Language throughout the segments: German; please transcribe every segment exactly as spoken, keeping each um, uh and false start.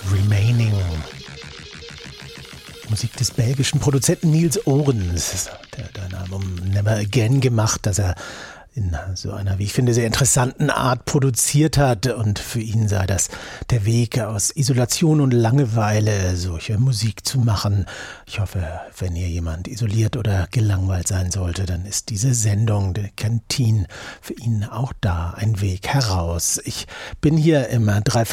Remaining. Musik des belgischen Produzenten Niels Ohrens. Der hat ein Album Never Again gemacht, das er in so einer, wie ich finde, sehr interessanten Art produziert hat. Und für ihn sei das der Weg aus Isolation und Langeweile, solche Musik zu machen. Ich hoffe, wenn hier jemand isoliert oder gelangweilt sein sollte, dann ist diese Sendung, der Canteen, für ihn auch da ein Weg heraus. Ich bin hier im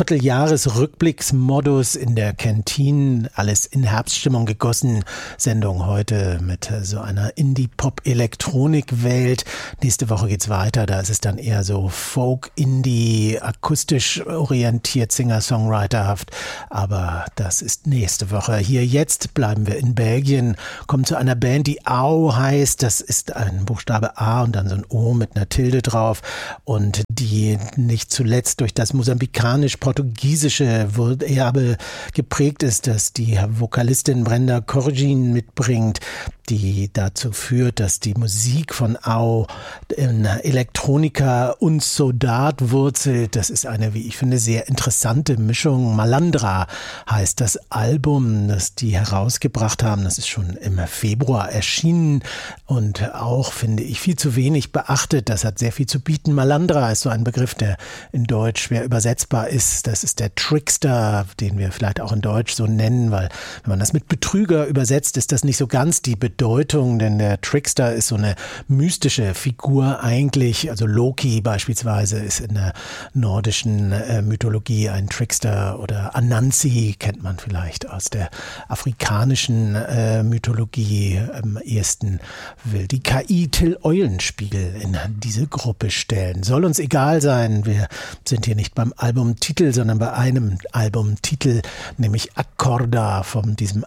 Dreivierteljahres-Rückblicksmodus in der Canteen, alles in Herbststimmung gegossen. Sendung heute mit so einer Indie-Pop-Elektronik-Welt. Nächste Woche geht's weiter, da ist es dann eher so Folk, Indie, akustisch orientiert, Singer-Songwriterhaft, aber das ist nächste Woche. Hier jetzt bleiben wir in Belgien, kommen zu einer Band, die Au heißt, das ist ein Buchstabe A und dann so ein O mit einer Tilde drauf und die nicht zuletzt durch das mosambikanisch-portugiesische Erbe geprägt ist, das die Vokalistin Brenda Corgin mitbringt, die dazu führt, dass die Musik von Au in Elektronika und Sodat wurzelt. Das ist eine, wie ich finde, sehr interessante Mischung. Malandra heißt das Album, das die herausgebracht haben. Das ist schon im Februar erschienen und auch, finde ich, viel zu wenig beachtet. Das hat sehr viel zu bieten. Malandra ist so ein Begriff, der in Deutsch schwer übersetzbar ist. Das ist der Trickster, den wir vielleicht auch in Deutsch so nennen, weil wenn man das mit Betrüger übersetzt, ist das nicht so ganz die Bedeutung, denn der Trickster ist so eine mystische Figur eigentlich, also Loki beispielsweise ist in der nordischen äh, Mythologie ein Trickster oder Anansi kennt man vielleicht aus der afrikanischen äh, Mythologie. Am ehesten will die K I Till Eulenspiegel in diese Gruppe stellen. Soll uns egal sein, wir sind hier nicht beim Albumtitel, sondern bei einem Albumtitel, nämlich Accorda von diesem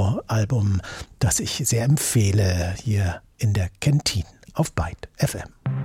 Au-Album, das ich sehr empfehle hier in der Canteen auf Byte F M.